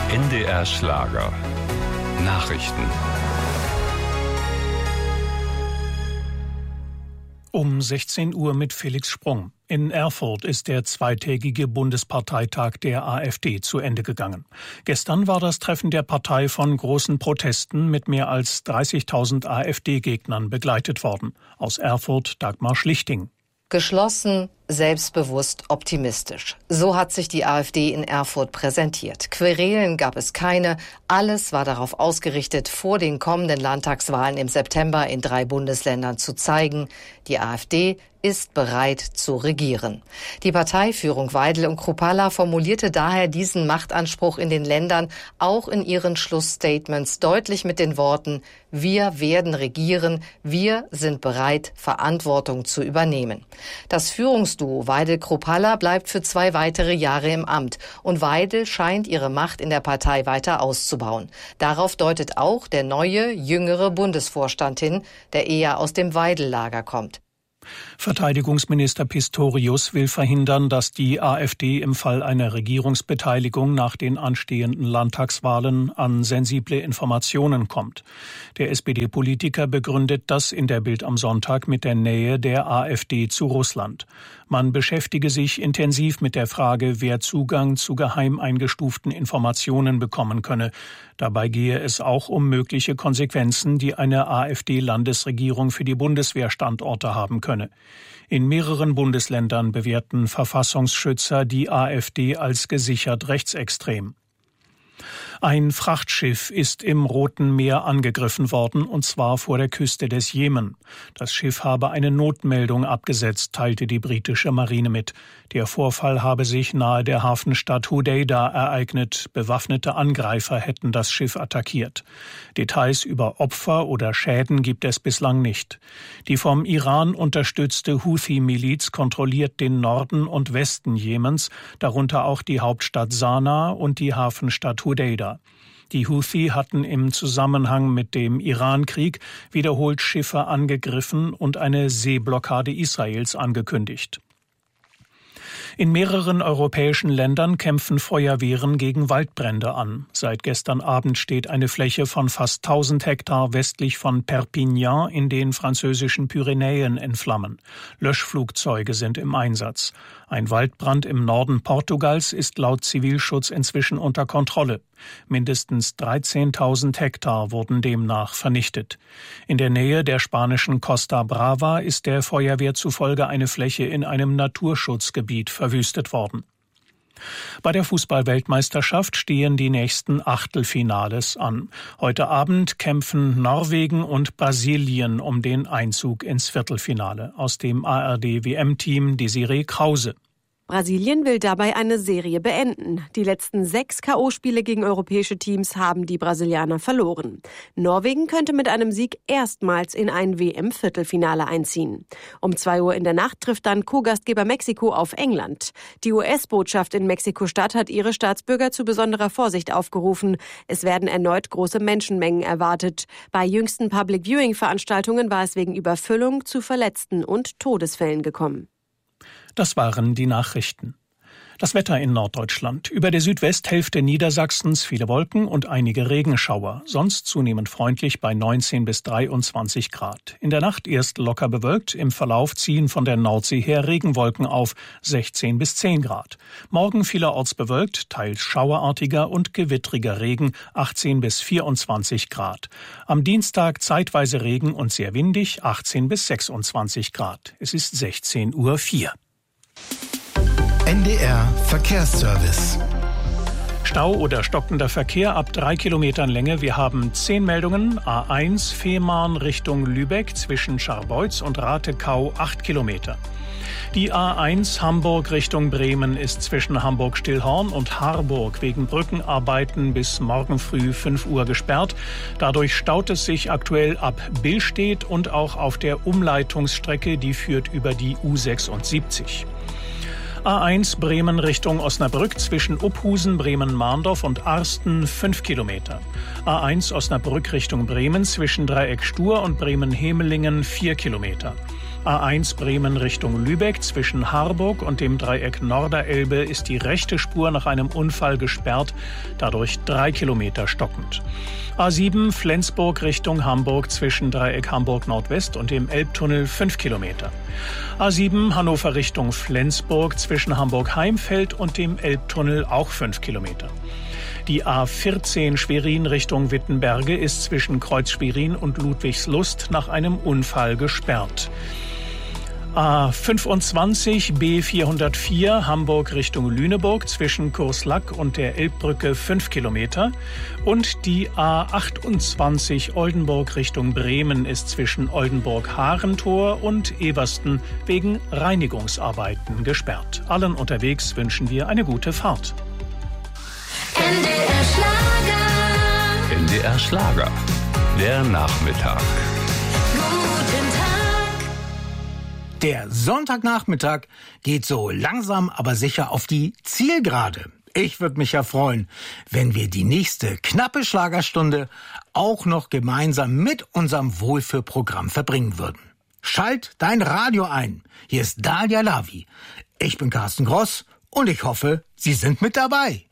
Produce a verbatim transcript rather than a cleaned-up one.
N D R Schlager. Nachrichten. Um sechzehn Uhr mit Felix Sprung. In Erfurt ist der zweitägige Bundesparteitag der AfD zu Ende gegangen. Gestern war das Treffen der Partei von großen Protesten mit mehr als dreißigtausend AfD-Gegnern begleitet worden. Aus Erfurt Dagmar Schlichting. Geschlossen, selbstbewusst, optimistisch. So hat sich die AfD in Erfurt präsentiert. Querelen gab es keine. Alles war darauf ausgerichtet, vor den kommenden Landtagswahlen im September in drei Bundesländern zu zeigen, die AfD ist bereit zu regieren. Die Parteiführung Weidel und Kruppalla formulierte daher diesen Machtanspruch in den Ländern auch in ihren Schlussstatements deutlich mit den Worten: Wir werden regieren, wir sind bereit, Verantwortung zu übernehmen. Das Führungsduo Weidel-Kruppalla bleibt für zwei weitere Jahre im Amt und Weidel scheint ihre Macht in der Partei weiter auszubauen. Darauf deutet auch der neue, jüngere Bundesvorstand hin, der eher aus dem Weidel-Lager kommt. Verteidigungsminister Pistorius will verhindern, dass die AfD im Fall einer Regierungsbeteiligung nach den anstehenden Landtagswahlen an sensible Informationen kommt. Der S P D-Politiker begründet das in der Bild am Sonntag mit der Nähe der AfD zu Russland. Man beschäftige sich intensiv mit der Frage, wer Zugang zu geheim eingestuften Informationen bekommen könne. Dabei gehe es auch um mögliche Konsequenzen, die eine AfD-Landesregierung für die Bundeswehrstandorte haben könne. In mehreren Bundesländern bewerten Verfassungsschützer die AfD als gesichert rechtsextrem. Ein Frachtschiff ist im Roten Meer angegriffen worden, und zwar vor der Küste des Jemen. Das Schiff habe eine Notmeldung abgesetzt, teilte die britische Marine mit. Der Vorfall habe sich nahe der Hafenstadt Hodeida ereignet. Bewaffnete Angreifer hätten das Schiff attackiert. Details über Opfer oder Schäden gibt es bislang nicht. Die vom Iran unterstützte Houthi-Miliz kontrolliert den Norden und Westen Jemens, darunter auch die Hauptstadt Sanaa und die Hafenstadt Hodeida. Die Houthi hatten im Zusammenhang mit dem Iran-Krieg wiederholt Schiffe angegriffen und eine Seeblockade Israels angekündigt. In mehreren europäischen Ländern kämpfen Feuerwehren gegen Waldbrände an. Seit gestern Abend steht eine Fläche von fast tausend Hektar westlich von Perpignan in den französischen Pyrenäen in Flammen. Löschflugzeuge sind im Einsatz. Ein Waldbrand im Norden Portugals ist laut Zivilschutz inzwischen unter Kontrolle. Mindestens dreizehntausend Hektar wurden demnach vernichtet. In der Nähe der spanischen Costa Brava ist der Feuerwehr zufolge eine Fläche in einem Naturschutzgebiet verwüstet worden. Bei der Fußball-Weltmeisterschaft stehen die nächsten Achtelfinales an. Heute Abend kämpfen Norwegen und Brasilien um den Einzug ins Viertelfinale. Aus dem A R D-W M-Team Desiree Krause. Brasilien will dabei eine Serie beenden. Die letzten sechs K O-Spiele gegen europäische Teams haben die Brasilianer verloren. Norwegen könnte mit einem Sieg erstmals in ein W M-Viertelfinale einziehen. Um zwei Uhr in der Nacht trifft dann Co-Gastgeber Mexiko auf England. Die U S-Botschaft in Mexiko-Stadt hat ihre Staatsbürger zu besonderer Vorsicht aufgerufen. Es werden erneut große Menschenmengen erwartet. Bei jüngsten Public-Viewing-Veranstaltungen war es wegen Überfüllung zu Verletzten und Todesfällen gekommen. Das waren die Nachrichten. Das Wetter in Norddeutschland. Über der Südwesthälfte Niedersachsens viele Wolken und einige Regenschauer. Sonst zunehmend freundlich bei neunzehn bis dreiundzwanzig Grad. In der Nacht erst locker bewölkt. Im Verlauf ziehen von der Nordsee her Regenwolken auf, sechzehn bis zehn Grad. Morgen vielerorts bewölkt, teils schauerartiger und gewittriger Regen, achtzehn bis vierundzwanzig Grad. Am Dienstag zeitweise Regen und sehr windig, achtzehn bis sechsundzwanzig Grad. Es ist sechzehn Uhr vier. N D R Verkehrsservice. Stau oder stockender Verkehr ab drei Kilometern Länge. Wir haben zehn Meldungen. A eins Fehmarn Richtung Lübeck zwischen Scharbeutz und Ratekau acht Kilometer. Die A eins Hamburg Richtung Bremen ist zwischen Hamburg-Stillhorn und Harburg wegen Brückenarbeiten bis morgen früh fünf Uhr gesperrt. Dadurch staut es sich aktuell ab Billstedt und auch auf der Umleitungsstrecke, die führt über die U sechsundsiebzig. A eins Bremen Richtung Osnabrück zwischen Uphusen, Bremen-Mahndorf und Arsten fünf Kilometer. A eins Osnabrück Richtung Bremen zwischen Dreieck Stur und Bremen-Hemelingen vier Kilometer. A eins Bremen Richtung Lübeck zwischen Harburg und dem Dreieck Norderelbe ist die rechte Spur nach einem Unfall gesperrt, dadurch drei Kilometer stockend. A sieben Flensburg Richtung Hamburg zwischen Dreieck Hamburg Nordwest und dem Elbtunnel fünf Kilometer. A sieben Hannover Richtung Flensburg zwischen Hamburg-Heimfeld und dem Elbtunnel auch fünf Kilometer. Die A vierzehn Schwerin Richtung Wittenberge ist zwischen Kreuz Schwerin und Ludwigslust nach einem Unfall gesperrt. A fünfundzwanzig B vierhundertvier Hamburg Richtung Lüneburg zwischen Kurslack und der Elbbrücke fünf Kilometer. Und die A achtundzwanzig Oldenburg Richtung Bremen ist zwischen Oldenburg-Harentor und Ebersten wegen Reinigungsarbeiten gesperrt. Allen unterwegs wünschen wir eine gute Fahrt. N D R Schlager. N D R Schlager. Der Nachmittag. Guten Tag. Der Sonntagnachmittag geht so langsam aber sicher auf die Zielgerade. Ich würde mich ja freuen, wenn wir die nächste knappe Schlagerstunde auch noch gemeinsam mit unserem Wohlfühlprogramm verbringen würden. Schalt dein Radio ein. Hier ist Dalia Lavi. Ich bin Carsten Gross und ich hoffe, Sie sind mit dabei.